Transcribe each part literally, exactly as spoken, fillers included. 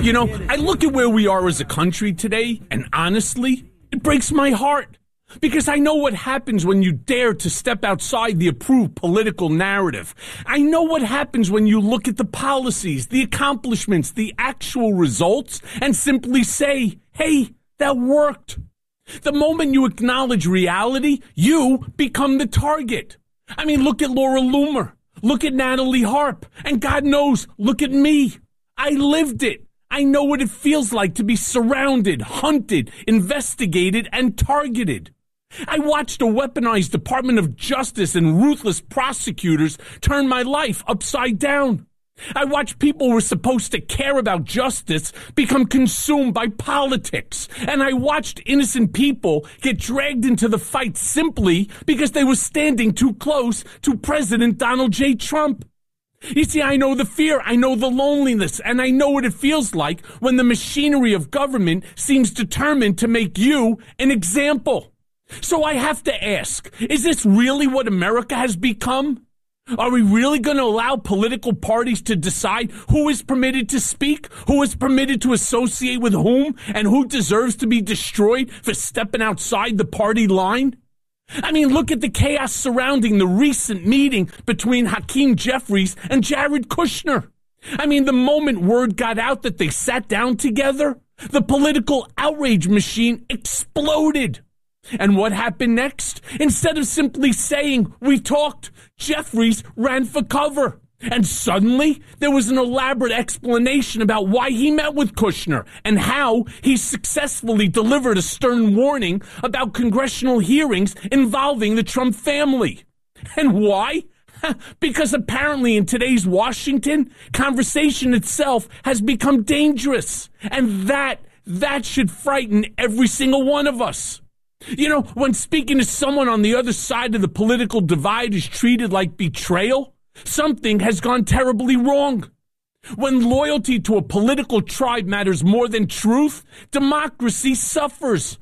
You know, I look at where we are as a country today, and honestly, it breaks my heart. Because I know what happens when you dare to step outside the approved political narrative. I know what happens when you look at the policies, the accomplishments, the actual results, and simply say, hey, that worked. The moment you acknowledge reality, you become the target. I mean, look at Laura Loomer. Look at Natalie Harp. And God knows, look at me. I lived it. I know what it feels like to be surrounded, hunted, investigated, and targeted. I watched a weaponized Department of Justice and ruthless prosecutors turn my life upside down. I watched people who were supposed to care about justice become consumed by politics. And I watched innocent people get dragged into the fight simply because they were standing too close to President Donald J. Trump. You see, I know the fear, I know the loneliness, and I know what it feels like when the machinery of government seems determined to make you an example. So I have to ask, is this really what America has become? Are we really going to allow political parties to decide who is permitted to speak, who is permitted to associate with whom, and who deserves to be destroyed for stepping outside the party line? I mean, look at the chaos surrounding the recent meeting between Hakeem Jeffries and Jared Kushner. I mean, the moment word got out that they sat down together, the political outrage machine exploded. And what happened next? Instead of simply saying, we talked, Jeffries ran for cover. And suddenly, there was an elaborate explanation about why he met with Kushner and how he successfully delivered a stern warning about congressional hearings involving the Trump family. And why? Because apparently in today's Washington, conversation itself has become dangerous. And that, that should frighten every single one of us. You know, when speaking to someone on the other side of the political divide is treated like betrayal, something has gone terribly wrong. When loyalty to a political tribe matters more than truth, democracy suffers.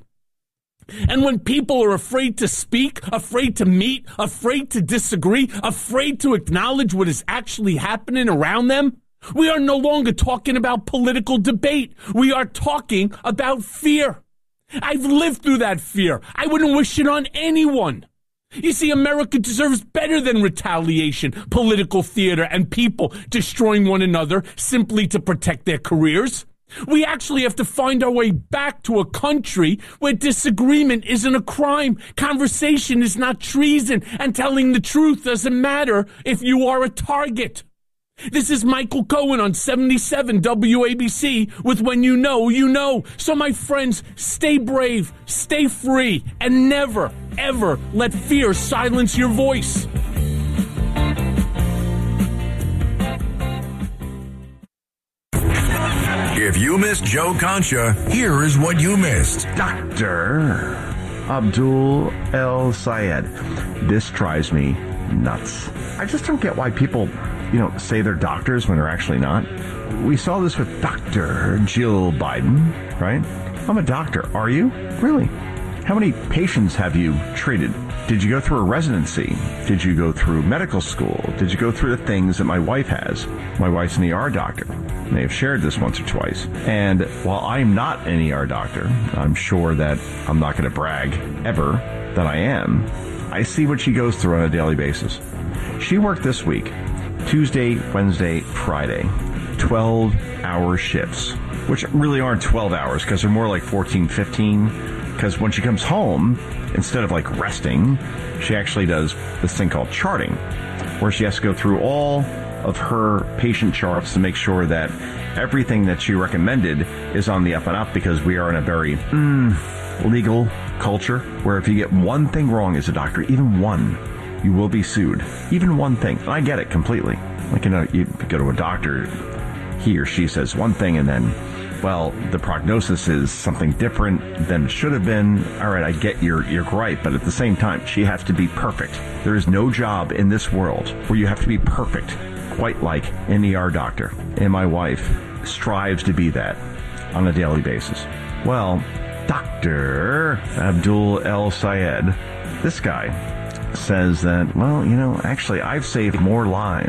And when people are afraid to speak, afraid to meet, afraid to disagree, afraid to acknowledge what is actually happening around them, we are no longer talking about political debate. We are talking about fear. I've lived through that fear. I wouldn't wish it on anyone. You see, America deserves better than retaliation, political theater, and people destroying one another simply to protect their careers. We actually have to find our way back to a country where disagreement isn't a crime, conversation is not treason, and telling the truth doesn't matter if you are a target. This is Michael Cohen on seventy-seven W A B C with When You Know, You Know. So my friends, stay brave, stay free, and never, ever let fear silence your voice. If you missed Joe Concha, here is what you missed. Doctor Abdul El Sayed. This drives me nuts. I just don't get why people, you know, say they're doctors when they're actually not. We saw this with Doctor Jill Biden, right? I'm a doctor. Are you? Really? How many patients have you treated? Did you go through a residency? Did you go through medical school? Did you go through the things that my wife has? My wife's an E R doctor. They have shared this once or twice. And while I'm not an E R doctor, I'm sure that I'm not going to brag ever that I am. I see what she goes through on a daily basis. She worked this week, Tuesday, Wednesday, Friday, twelve-hour shifts, which really aren't twelve hours because they're more like fourteen, fifteen, because when she comes home, instead of like resting, she actually does this thing called charting, where she has to go through all of her patient charts to make sure that everything that she recommended is on the up and up, because we are in a very mm, legal culture where if you get one thing wrong as a doctor, even one, you will be sued. Even one thing. And I get it completely. Like, you know, you go to a doctor, he or she says one thing and then, well, the prognosis is something different than it should have been. All right, I get your, your gripe, but at the same time, she has to be perfect. There is no job in this world where you have to be perfect, quite like an E R doctor. And my wife strives to be that on a daily basis. Well, Doctor Abdul El Sayed, this guy says that, well, you know, actually, I've saved more lives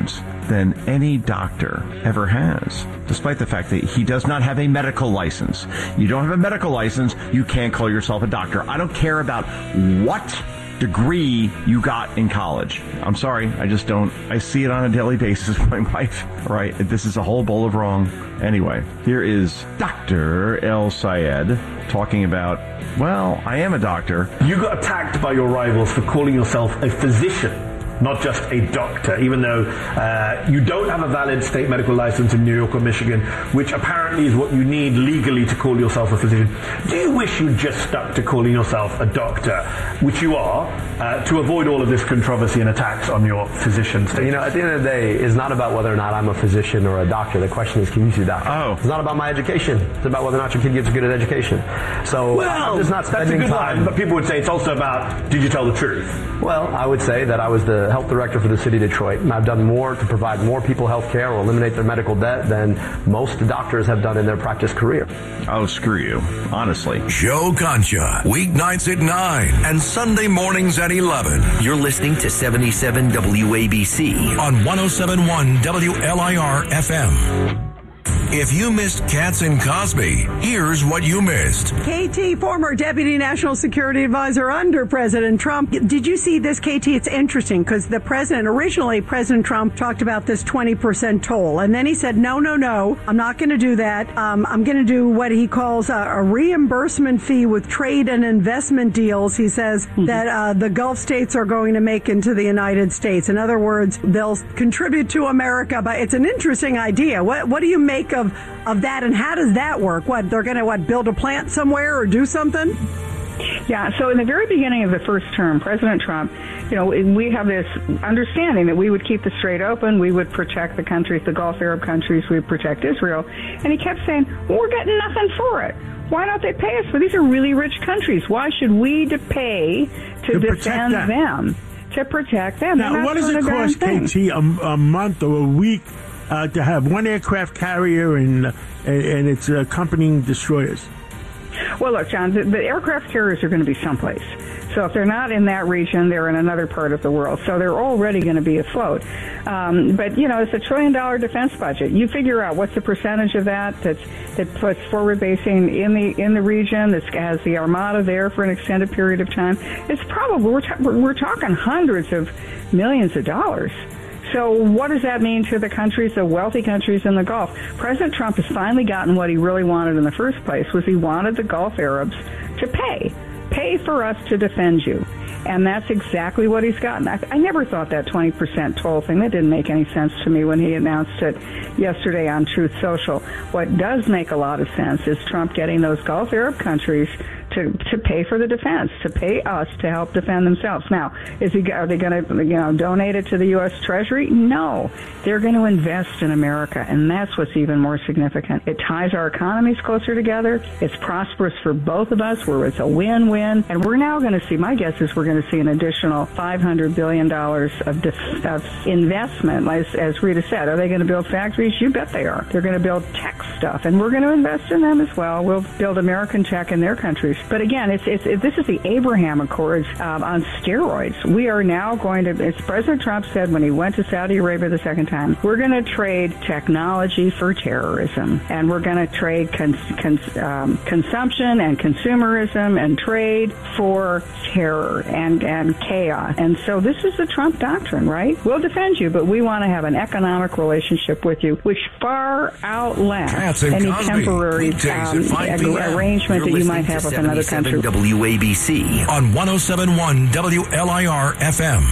than any doctor ever has, despite the fact that he does not have a medical license. You don't have a medical license, you can't call yourself a doctor. I don't care about what degree you got in college. I'm sorry, I just don't. I see it on a daily basis with my wife. All right, this is a whole bowl of wrong. Anyway, here is Doctor El Sayed talking about, well, I am a doctor. You got attacked by your rivals for calling yourself a physician, not just a doctor, even though uh, you don't have a valid state medical license in New York or Michigan, which apparently is what you need legally to call yourself a physician. Do you wish you'd just stuck to calling yourself a doctor, which you are, uh, to avoid all of this controversy and attacks on your physician status? You know, at the end of the day, it's not about whether or not I'm a physician or a doctor. The question is, can you see that? Oh. It's not about my education. It's about whether or not your kid gets a good education. So well, I'm just not that's a spending good time. line, but people would say it's also about, did you tell the truth? Well, I would say that I was the health director for the city of Detroit, and I've done more to provide more people health care or eliminate their medical debt than most doctors have done in their practice career. Oh, screw you. Honestly. Joe Concha, weeknights at nine and Sunday mornings at eleven. You're listening to seventy-seven W A B C on one oh seven point one W L I R F M. If you missed Katz and Cosby, here's what you missed. K T, former Deputy National Security Advisor under President Trump. Did you see this, K T? It's interesting because the president, originally President Trump talked about this twenty percent toll. And then he said, no, no, no, I'm not going to do that. Um, I'm going to do what he calls a, a reimbursement fee with trade and investment deals. He says mm-hmm. that uh, the Gulf states are going to make into the United States. In other words, they'll contribute to America. But it's an interesting idea. What, what do you make of Of, of that, and how does that work? What, they're going to, what, build a plant somewhere or do something? Yeah, so in the very beginning of the first term, President Trump, you know, we have this understanding that we would keep the Strait open, we would protect the countries, the Gulf Arab countries, we would protect Israel, and he kept saying, well, we're getting nothing for it. Why don't they pay us? Well, these are really rich countries. Why should we to pay to, to defend them? To protect them. Now, what does it cost, K T, a, a month or a week Uh, to have one aircraft carrier and uh, and its accompanying destroyers? Well, look, John, the, the aircraft carriers are going to be someplace. So if they're not in that region, they're in another part of the world. So they're already going to be afloat. Um, but, you know, it's a trillion dollar defense budget. You figure out what's the percentage of that that's, that puts forward basing in the in the region, that has the Armada there for an extended period of time. It's probably, we're, ta- we're talking hundreds of millions of dollars. So what does that mean to the countries, the wealthy countries in the Gulf? President Trump has finally gotten what he really wanted in the first place, was he wanted the Gulf Arabs to pay. Pay for us to defend you. And that's exactly what he's gotten. I, I never thought that twenty percent toll thing, that didn't make any sense to me when he announced it yesterday on Truth Social. What does make a lot of sense is Trump getting those Gulf Arab countries to to pay for the defense, to pay us to help defend themselves. Now, is he are they going to you know donate it to the U S Treasury? No, they're going to invest in America, and that's what's even more significant. It ties our economies closer together. It's prosperous for both of us, where it's a win-win. And we're now going to see. My guess is we're going to see an additional five hundred billion dollars of, def- of investment. As, as Rita said, are they going to build factories? You bet they are. They're going to build tech stuff, and we're going to invest in them as well. We'll build American tech in their countries. But again, it's, it's, it, this is the Abraham Accords um, on steroids. We are now going to, as President Trump said when he went to Saudi Arabia the second time, we're going to trade technology for terrorism. And we're going to trade cons, cons, um, consumption and consumerism and trade for terror and, and chaos. And so this is the Trump doctrine, right? We'll defend you, but we want to have an economic relationship with you, which far outlasts any Cosby. temporary um, arrangement that you might have with another country. W A B C on one oh seven point one W L I R F M.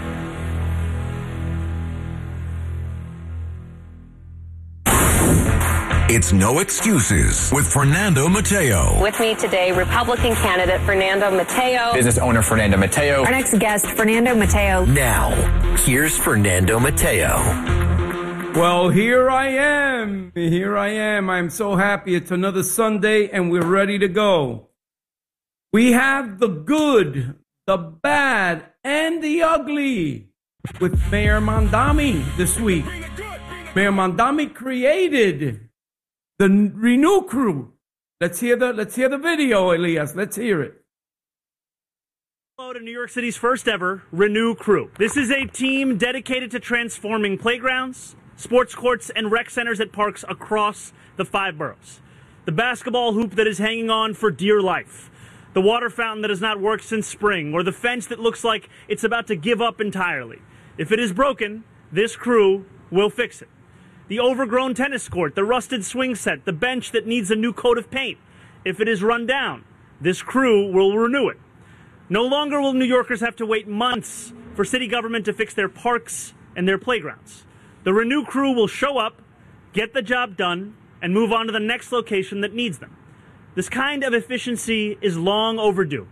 It's No Excuses with Fernando Mateo. With me today, Republican candidate Fernando Mateo. Business owner Fernando Mateo. Our next guest, Fernando Mateo. Now, here's Fernando Mateo. Well, here I am. Here I am. I'm so happy. It's another Sunday and we're ready to go. We have the good, the bad, and the ugly with Mayor Mamdani this week. Mayor Mamdani created the Renew Crew. Let's hear the let's hear the video, Elias. Let's hear it. Hello to New York City's first ever Renew Crew. This is a team dedicated to transforming playgrounds, sports courts, and rec centers at parks across the five boroughs. The basketball hoop that is hanging on for dear life, the water fountain that has not worked since spring, or the fence that looks like it's about to give up entirely. If it is broken, this crew will fix it. The overgrown tennis court, the rusted swing set, the bench that needs a new coat of paint. If it is run down, this crew will renew it. No longer will New Yorkers have to wait months for city government to fix their parks and their playgrounds. The Renew Crew will show up, get the job done, and move on to the next location that needs them. This kind of efficiency is long overdue.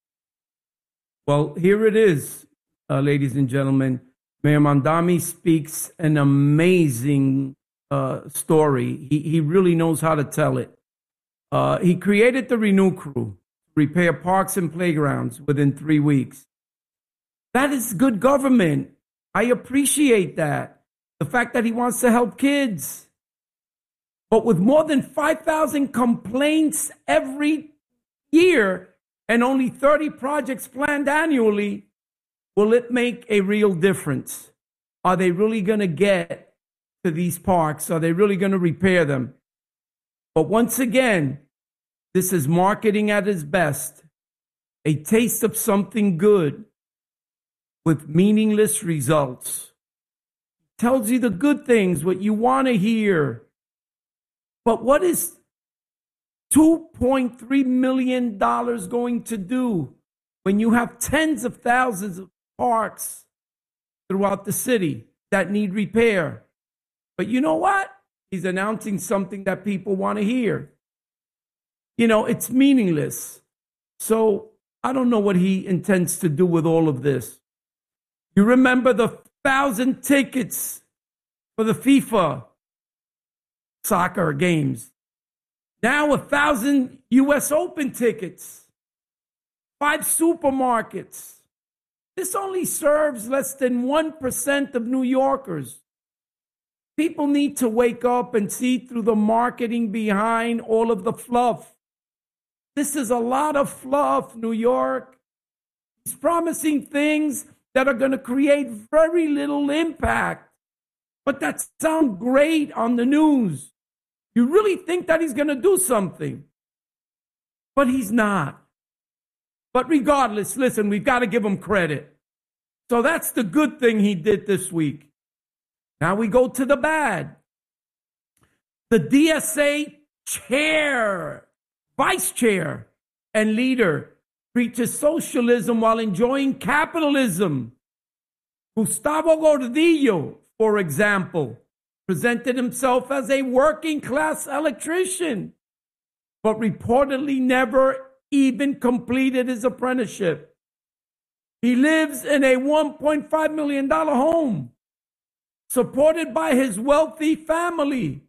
Well, here it is, uh, ladies and gentlemen. Mayor Mamdani speaks an amazing uh, story. He, he really knows how to tell it. Uh, he created the Renew Crew, repair parks and playgrounds within three weeks. That is good government. I appreciate that. The fact that he wants to help kids. But with more than five thousand complaints every year and only thirty projects planned annually, will it make a real difference? Are they really going to get to these parks? Are they really going to repair them? But once again, this is marketing at its best. A taste of something good with meaningless results. Tells you the good things, what you want to hear. But what is two point three million dollars going to do when you have tens of thousands of parks throughout the city that need repair? But you know what? He's announcing something that people want to hear. You know, it's meaningless. So I don't know what he intends to do with all of this. You remember the thousand tickets for the FIFA soccer games. Now a thousand U S Open tickets. Five supermarkets. This only serves less than one percent of New Yorkers. People need to wake up and see through the marketing behind all of the fluff. This is a lot of fluff, New York. He's promising things that are going to create very little impact. But that sounds great on the news. You really think that he's going to do something. But he's not. But regardless, listen, we've got to give him credit. So that's the good thing he did this week. Now we go to the bad. The D S A chair, vice chair, and leader preaches socialism while enjoying capitalism. Gustavo Gordillo, for example, presented himself as a working class electrician, but reportedly never even completed his apprenticeship. He lives in a one point five million dollars home, supported by his wealthy family.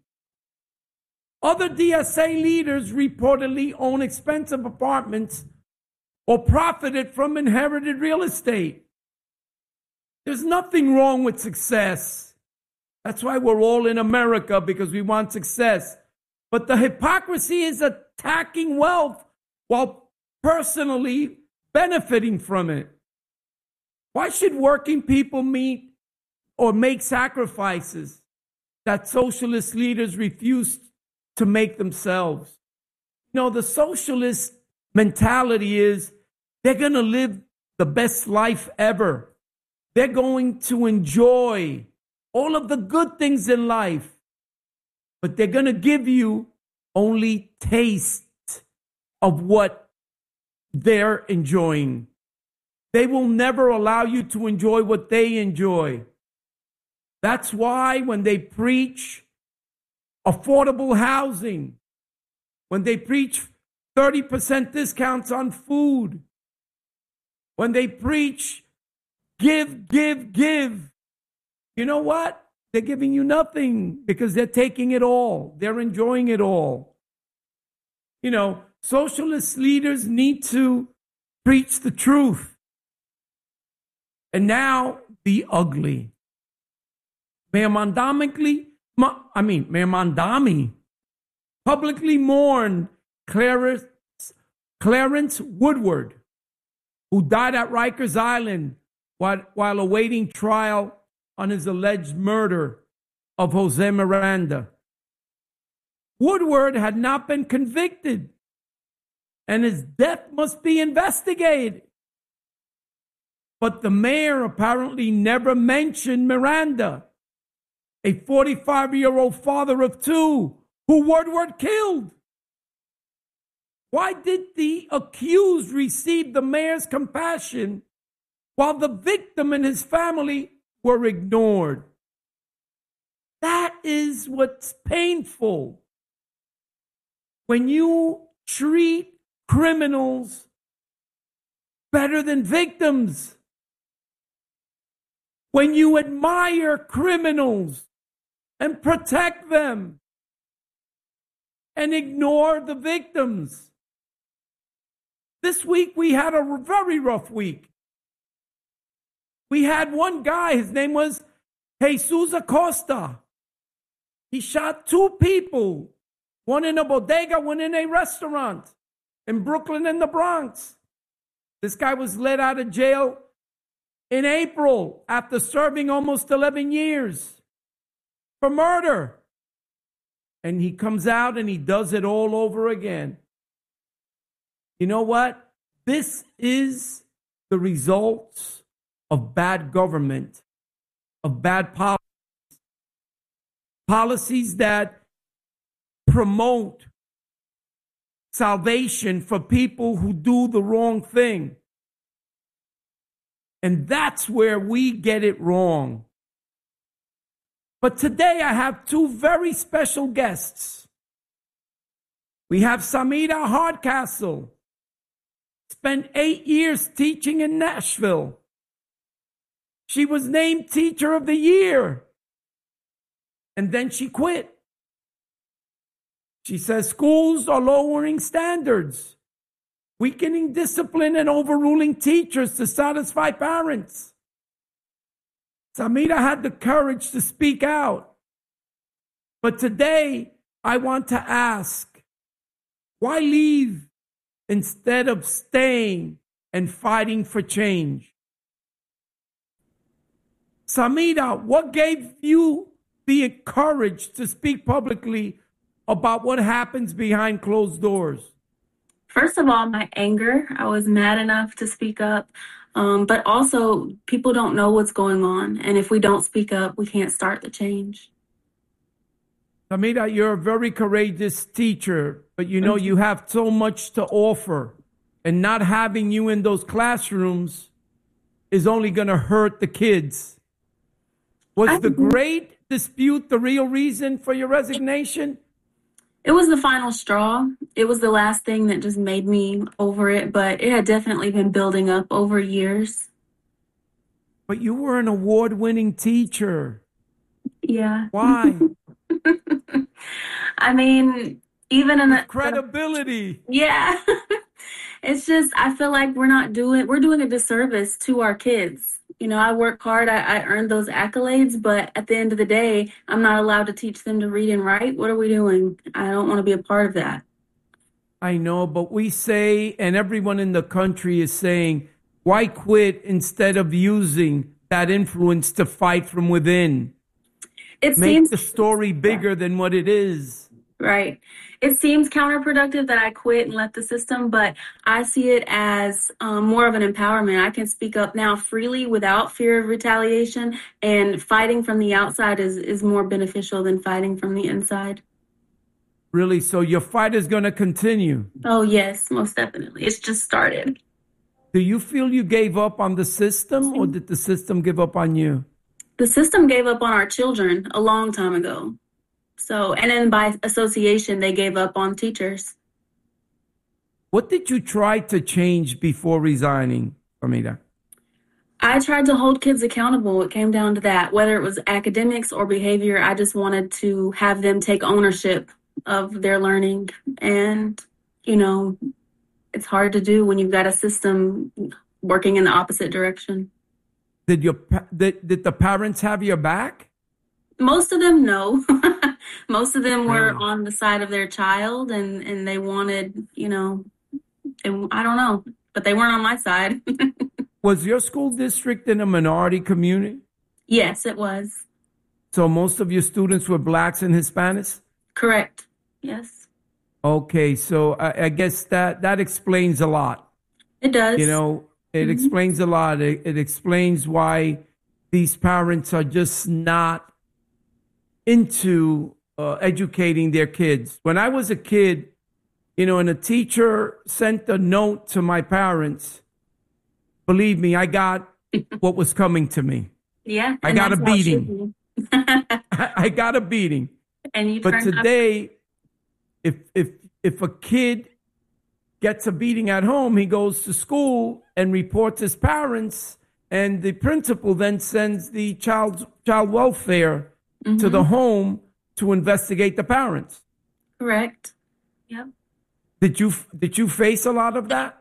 Other D S A leaders reportedly own expensive apartments or profited from inherited real estate. There's nothing wrong with success. That's why we're all in America, because we want success. But the hypocrisy is attacking wealth while personally benefiting from it. Why should working people meet or make sacrifices that socialist leaders refuse to make themselves? You know, the socialist mentality is they're going to live the best life ever. They're going to enjoy all of the good things in life, but they're going to give you only taste of what they're enjoying. They will never allow you to enjoy what they enjoy. That's why when they preach affordable housing, when they preach thirty percent discounts on food, when they preach give, give, give, you know what? They're giving you nothing because they're taking it all. They're enjoying it all. You know, socialist leaders need to preach the truth. And now the ugly. Mayor Mamdani, I mean, Mayor Mamdani publicly mourned Clarence, Clarence Woodward, who died at Rikers Island while, while awaiting trial on his alleged murder of Jose Miranda. Woodward had not been convicted, and his death must be investigated. But the mayor apparently never mentioned Miranda, a forty-five-year-old father of two who Woodward killed. Why did the accused receive the mayor's compassion while the victim and his family were ignored? That is what's painful. When you treat criminals better than victims, when you admire criminals and protect them and ignore the victims. This week we had a very rough week. We had one guy, his name was Jesus Acosta. He shot two people, one in a bodega, one in a restaurant in Brooklyn and the Bronx. This guy was let out of jail in April after serving almost eleven years for murder. And he comes out and he does it all over again. You know what? This is the results of bad government, of bad policies. Policies that promote salvation for people who do the wrong thing. And that's where we get it wrong. But today I have two very special guests. We have Samira Hardcastle, spent eight years teaching in Nashville. She was named Teacher of the Year, and then she quit. She says schools are lowering standards, weakening discipline, and overruling teachers to satisfy parents. Samira had the courage to speak out. But today, I want to ask, why leave instead of staying and fighting for change? Samira, what gave you the courage to speak publicly about what happens behind closed doors? First of all, my anger. I was mad enough to speak up. Um, but also, people don't know what's going on. And if we don't speak up, we can't start the change. Samira, you're a very courageous teacher, but you know, you have so much to offer. And not having you in those classrooms is only going to hurt the kids. Was I, the great dispute the real reason for your resignation? It was the final straw. It was the last thing that just made me over it, but it had definitely been building up over years. But you were an award-winning teacher. Yeah. Why? I mean, even in the credibility. Yeah. It's just, I feel like we're not doing, we're doing a disservice to our kids. You know, I work hard, I, I earned those accolades, but at the end of the day, I'm not allowed to teach them to read and write. What are we doing? I don't want to be a part of that. I know, but we say, and everyone in the country is saying, why quit instead of using that influence to fight from within? It Make seems the story bigger than what it is. Right. It seems counterproductive that I quit and left the system, but I see it as um, more of an empowerment. I can speak up now freely without fear of retaliation, and fighting from the outside is, is more beneficial than fighting from the inside. Really? So your fight is going to continue? Oh, yes, most definitely. It's just started. Do you feel you gave up on the system, or did the system give up on you? The system gave up on our children a long time ago. So, and then by association, they gave up on teachers. What did you try to change before resigning, Amita? I tried to hold kids accountable. It came down to that. Whether it was academics or behavior, I just wanted to have them take ownership of their learning. And, you know, it's hard to do when you've got a system working in the opposite direction. Did your did, did the parents have your back? Most of them, no. Most of them were really on the side of their child, and, and they wanted, you know, and I don't know, but they weren't on my side. Was your school district in a minority community? Yes, it was. So most of your students were blacks and Hispanics? Correct. Yes. Okay, so I, I guess that, that explains a lot. It does. You know, it mm-hmm. explains a lot. It, it explains why these parents are just not into uh, educating their kids. When I was a kid, you know, and a teacher sent a note to my parents, believe me, I got what was coming to me. Yeah. I got a beating. I, I got a beating. And you but turned today, if if if a kid gets a beating at home, he goes to school and reports his parents, and the principal then sends the child child welfare mm-hmm. to the home to investigate the parents. Correct. Yep. Did you did you face a lot of that?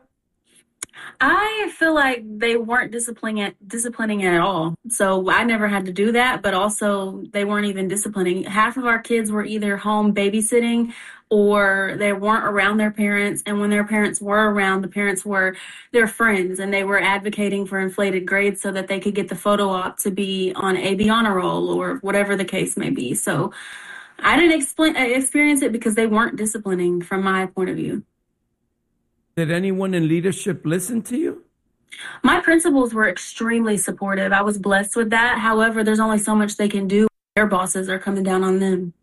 I feel like they weren't disciplining disciplining at all. So I never had to do that, but also they weren't even disciplining. Half of our kids were either home babysitting or they weren't around their parents. And when their parents were around, the parents were their friends and they were advocating for inflated grades so that they could get the photo op to be on A B honor roll or whatever the case may be. So I didn't explain, experience it because they weren't disciplining from my point of view. Did anyone in leadership listen to you? My principals were extremely supportive. I was blessed with that. However, there's only so much they can do. Their bosses are coming down on them.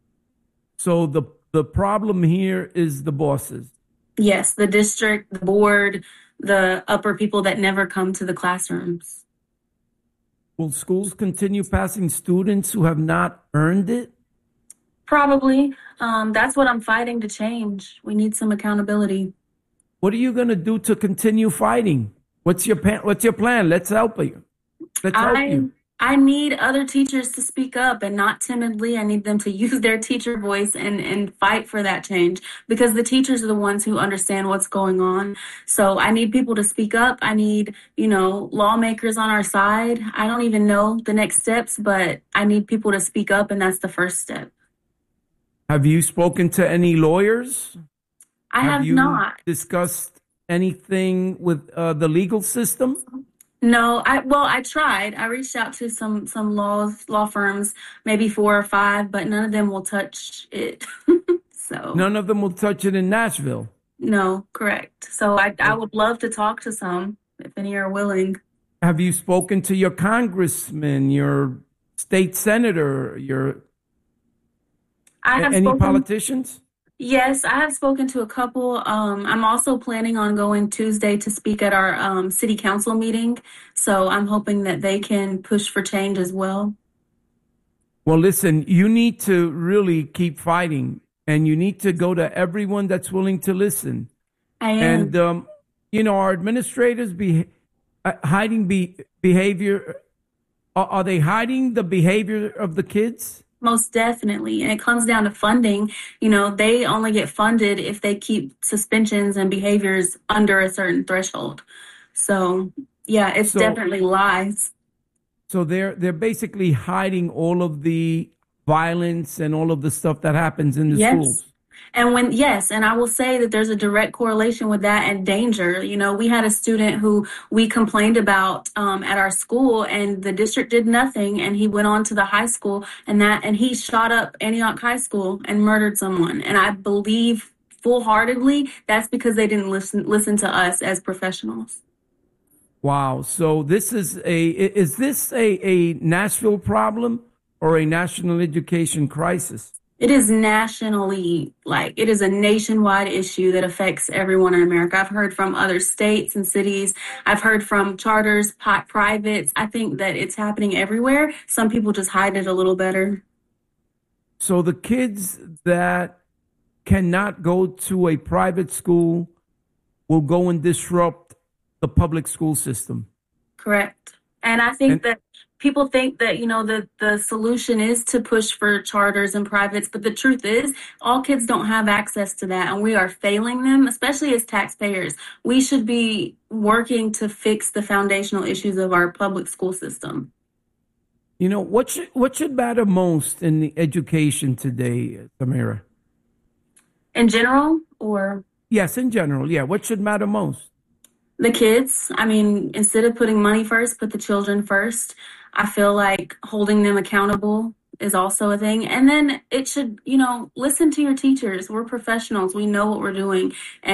So the the problem here is the bosses. Yes, the district, the board, the upper people that never come to the classrooms. Will schools continue passing students who have not earned it? Probably. Um, that's what I'm fighting to change. We need some accountability. What are you going to do to continue fighting? What's your plan? What's your plan? Let's help you. Let's help I, you. I need other teachers to speak up and not timidly. I need them to use their teacher voice and, and fight for that change because the teachers are the ones who understand what's going on. So I need people to speak up. I need, you know, lawmakers on our side. I don't even know the next steps, but I need people to speak up, and that's the first step. Have you spoken to any lawyers? I have, have you not discussed anything with uh, the legal system? No, I well, I tried. I reached out to some some laws law firms, maybe four or five, but none of them will touch it. So none of them will touch it in Nashville. No, correct. So I I would love to talk to some if any are willing. Have you spoken to your congressman, your state senator, your I have any spoken, politicians? Yes, I have spoken to a couple. Um, I'm also planning on going Tuesday to speak at our um, city council meeting. So I'm hoping that they can push for change as well. Well, listen, you need to really keep fighting, and you need to go to everyone that's willing to listen. I am. And, um, you know, our administrators be uh, hiding be- behavior. Are, are they hiding the behavior of the kids? Most definitely. And it comes down to funding. You know, they only get funded if they keep suspensions and behaviors under a certain threshold. So, yeah, it's so, definitely lies. So they're they're basically hiding all of the violence and all of the stuff that happens in the yes. schools. And when, yes, and I will say that there's a direct correlation with that and danger. You know, we had a student who we complained about um, at our school, and the district did nothing, and he went on to the high school, and that, and he shot up Antioch High School and murdered someone. And I believe full-heartedly that's because they didn't listen listen to us as professionals. Wow. So this is a, is this a, a Nashville problem or a national education crisis? It is nationally, like, it is a nationwide issue that affects everyone in America. I've heard from other states and cities. I've heard from charters, privates. I think that it's happening everywhere. Some people just hide it a little better. So the kids that cannot go to a private school will go and disrupt the public school system. Correct. And I think and, that people think that, you know, the, the solution is to push for charters and privates. But the truth is, all kids don't have access to that. And we are failing them, especially as taxpayers. We should be working to fix the foundational issues of our public school system. You know, what should, what should matter most in the education today, Samira? In general, or? Yes, in general. Yeah. What should matter most? the kids. I mean, instead of putting money first, put the children first. I feel like holding them accountable is also a thing. And then it should, you know, listen to your teachers. We're professionals. We know what we're doing. And